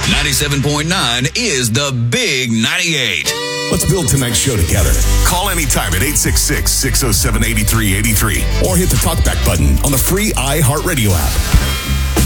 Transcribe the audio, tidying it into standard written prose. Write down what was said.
97.9 is the Big 98. Let's build tonight's show together. Call anytime at 866-607-8383 or hit the talkback button on the free iHeartRadio app.